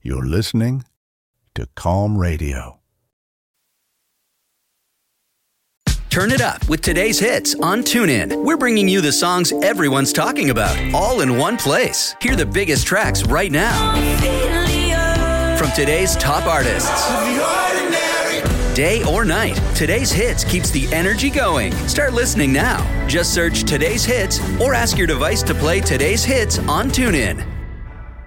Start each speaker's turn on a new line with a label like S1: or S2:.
S1: You're listening to Calm Radio.
S2: Turn it up with today's hits on TuneIn. We're bringing you the songs everyone's talking about, all in one place. Hear the biggest tracks right now. From today's top artists. Day or night, today's hits keeps the energy going. Start listening now. Just search today's hits or ask your device to play today's hits on TuneIn.